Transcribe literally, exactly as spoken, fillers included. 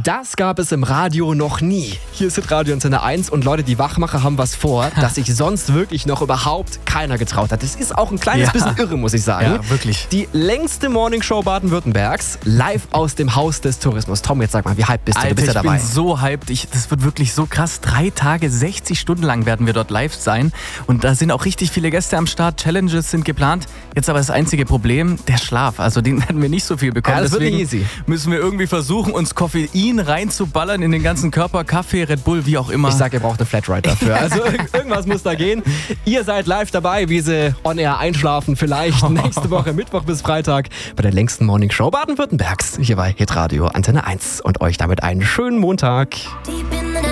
Das gab es im Radio noch nie. Hier ist Radio Antenne eins und Leute, die Wachmacher haben was vor, das sich sonst wirklich noch überhaupt keiner getraut hat. Das ist auch ein kleines Ja. bisschen irre, muss ich sagen. Ja, wirklich. Die längste Morningshow Baden-Württembergs, live aus dem Haus des Tourismus. Tom, jetzt sag mal, wie hyped bist du? Alter, du bist ja ich dabei. bin so hyped. Ich, das wird wirklich so krass. Drei Tage, sechzig Stunden lang werden wir dort live sein. Und da sind auch richtig viele Gäste am Start. Challenges sind geplant. Jetzt aber das einzige Problem, der Schlaf. Also den werden wir nicht so viel bekommen. Ja, das wird Deswegen nicht easy. müssen wir irgendwie versuchen, uns Koffein reinzuballern in den ganzen Körper. Kaffee, Red Bull, wie auch immer. Ich sag, ihr braucht eine Flatride dafür. Also irg- irgendwas muss da gehen. Ihr seid live dabei, wie sie on air einschlafen. Vielleicht nächste Woche, Mittwoch bis Freitag, bei der längsten Morningshow Baden-Württembergs. Hier bei Hitradio Antenne eins. Und euch damit einen schönen Montag. Deep in the